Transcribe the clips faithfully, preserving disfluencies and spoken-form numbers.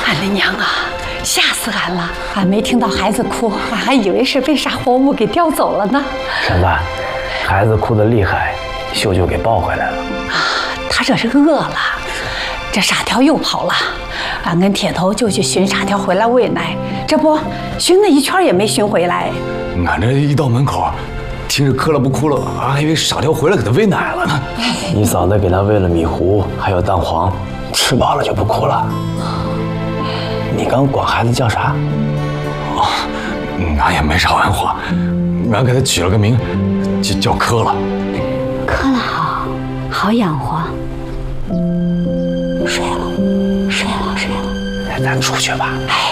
俺的娘啊，吓死俺了！俺没听到孩子哭，俺还以为是被啥活物给叼走了呢。 婶子，孩子哭得厉害，秀就给抱回来了。 啊，他这是饿了。这傻条又跑了，俺跟铁头就去寻傻条回来喂奶，这不寻了一圈也没寻回来。 俺这一到门口，听着哭了不哭了，俺还以为傻条回来给他喂奶了呢。 你嫂子给他喂了米糊，还有蛋黄，吃饱了就不哭了。你刚管孩子叫啥？ 哦，俺也没啥文化，俺给他起了个名，叫叫磕了。 磕了好，好养活。睡了，睡了，睡了。 那咱出去吧。 哎。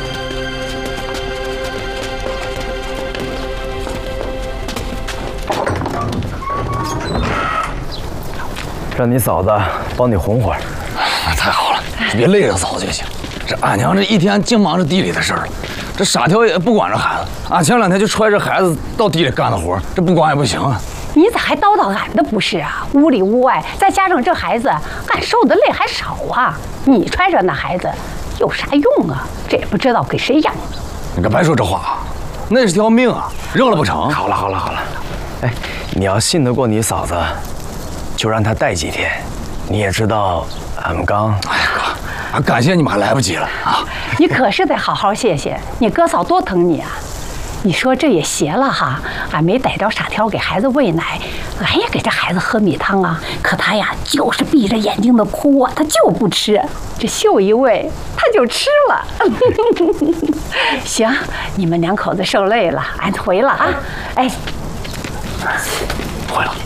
让你嫂子帮你哄会儿。 那太好了，别累着嫂子就行。这俺娘这一天净忙着地里的事儿了，这傻条也不管着孩子。俺前两天就揣着孩子到地里干了活，这不管也不行啊。 你咋还叨叨俺的不是啊？屋里屋外，再加上这孩子，俺受的累还少啊！你揣着那孩子有啥用啊？这也不知道给谁养的。 你可别说这话，那是条命啊，扔了不成？ 好了好了好了，哎，你要信得过你嫂子，就让她带几天。你也知道，俺们刚…… 哎呀哥，俺感谢你们还来不及了啊！ 你可是得好好谢谢你哥嫂多疼你啊！你说这也邪了哈！俺没逮着傻条给孩子喂奶，俺也给这孩子喝米汤啊。可他呀，就是闭着眼睛的哭啊，他就不吃。这秀一喂，他就吃了。行，你们两口子受累了，俺回了啊。哎， 回了。